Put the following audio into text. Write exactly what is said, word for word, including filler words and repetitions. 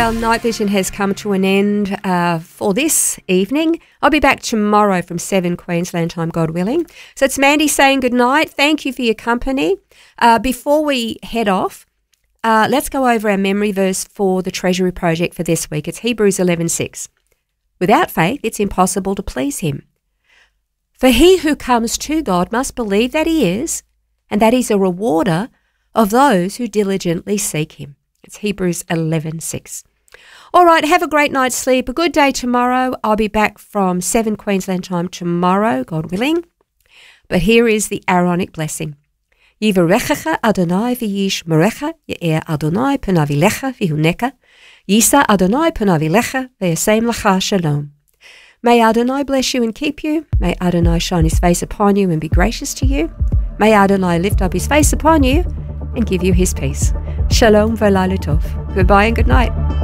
our night vision has come to an end uh, for this evening. I'll be back tomorrow from seven Queensland time, God willing. So it's Mandy saying good night. Thank you for your company. Uh, before we head off, uh, let's go over our memory verse for the Treasury Project for this week. It's Hebrews eleven six. Without faith, it's impossible to please him. For he who comes to God must believe that he is, and that he's a rewarder of those who diligently seek him. It's Hebrews eleven six. All right, have a great night's sleep. A good day tomorrow. I'll be back from seven Queensland time tomorrow, God willing. But here is the Aaronic blessing. Yivarechecha Adonai v'yishmerecha, ye'er Adonai panav ilecha v'huneka, yisa Adonai panav ilecha v'yasem lecha shalom. May Adonai bless you and keep you. May Adonai shine his face upon you and be gracious to you. May Adonai lift up his face upon you and give you his peace. Shalom v'laila tov. Goodbye and good night.